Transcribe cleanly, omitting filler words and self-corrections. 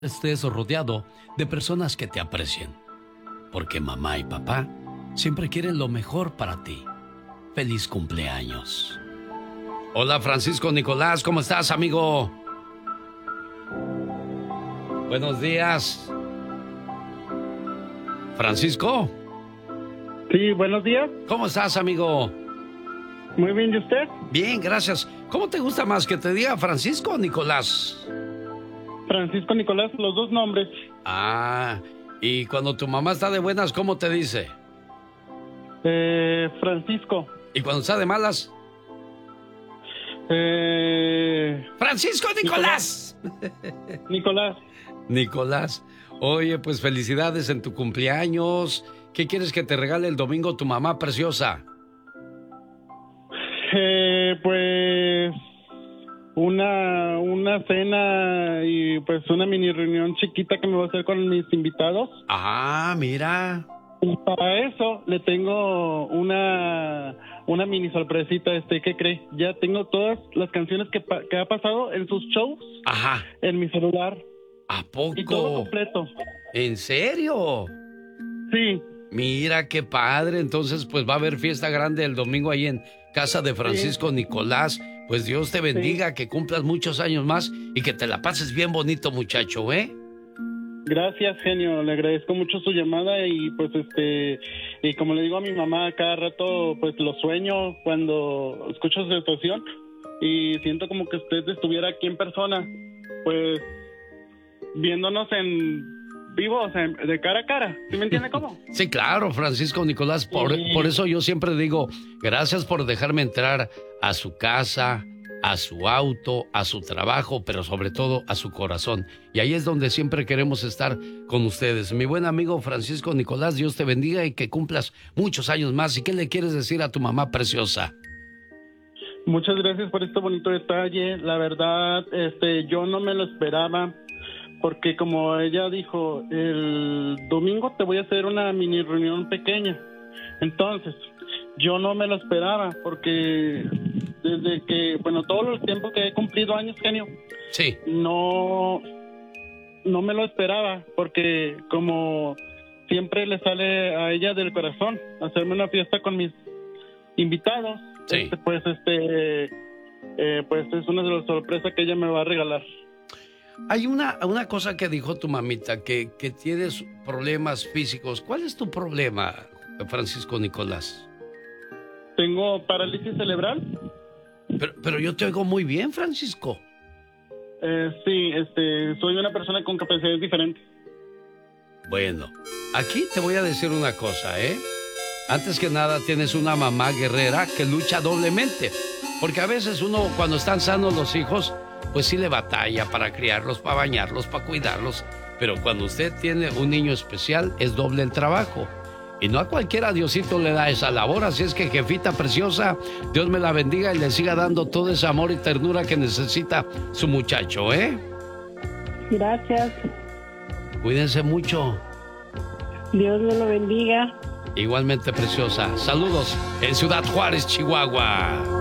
estés rodeado de personas que te aprecien, porque mamá y papá siempre quieren lo mejor para ti. Feliz cumpleaños. Hola, Francisco Nicolás, ¿cómo estás, amigo? Buenos días. ¿Francisco? Sí, buenos días. ¿Cómo estás, amigo? Muy bien, ¿y usted? Bien, gracias. ¿Cómo te gusta más, que te diga Francisco o Nicolás? Francisco Nicolás, los dos nombres. Ah, y cuando tu mamá está de buenas, ¿cómo te dice? Francisco. ¿Y cuando está de malas? Francisco Nicolás. Nicolás. Nicolás. Oye, pues felicidades en tu cumpleaños. ¿Qué quieres que te regale el domingo tu mamá preciosa? Pues una cena y pues una mini reunión chiquita que me voy a hacer con mis invitados. Ah, mira. Y para eso le tengo una mini sorpresita. ¿Qué cree? Ya tengo todas las canciones que ha pasado en sus shows. Ajá. En mi celular. ¿A poco? Y todo completo. ¿En serio? Sí. Mira qué padre. Entonces pues va a haber fiesta grande el domingo ahí en casa de Francisco Nicolás. Pues Dios te bendiga, que cumplas muchos años más y que te la pases bien bonito, muchacho, ¿eh? Gracias, genio, le agradezco mucho su llamada y pues y como le digo a mi mamá cada rato, pues lo sueño cuando escucho su situación y siento como que usted estuviera aquí en persona, pues viéndonos en vivo, o sea, de cara a cara. ¿Sí me entiende cómo? Sí, claro, Francisco Nicolás. Por eso yo siempre digo, gracias por dejarme entrar a su casa, a su auto, a su trabajo, pero sobre todo a su corazón. Y ahí es donde siempre queremos estar con ustedes. Mi buen amigo Francisco Nicolás, Dios te bendiga y que cumplas muchos años más. ¿Y qué le quieres decir a tu mamá preciosa? Muchas gracias por este bonito detalle. La verdad, yo no me lo esperaba. Porque como ella dijo, el domingo te voy a hacer una mini reunión pequeña. Entonces, yo no me lo esperaba porque desde que, todo el tiempo que he cumplido años, genio, sí, no me lo esperaba porque como siempre le sale a ella del corazón hacerme una fiesta con mis invitados, sí. Pues es una de las sorpresas que ella me va a regalar. Hay una cosa que dijo tu mamita, que tienes problemas físicos. ¿Cuál es tu problema, Francisco Nicolás? Tengo parálisis cerebral. Pero yo te oigo muy bien, Francisco. Sí, soy una persona con capacidades diferentes. Bueno, aquí te voy a decir una cosa, ¿eh? Antes que nada, tienes una mamá guerrera que lucha doblemente. Porque a veces uno, cuando están sanos los hijos, pues sí le batalla para criarlos, para bañarlos, para cuidarlos. Pero cuando usted tiene un niño especial, es doble el trabajo. Y no a cualquiera Diosito le da esa labor. Así es que, jefita preciosa, Dios me la bendiga y le siga dando todo ese amor y ternura que necesita su muchacho, ¿eh? Gracias. Cuídense mucho. Dios me lo bendiga. Igualmente, preciosa. Saludos en Ciudad Juárez, Chihuahua.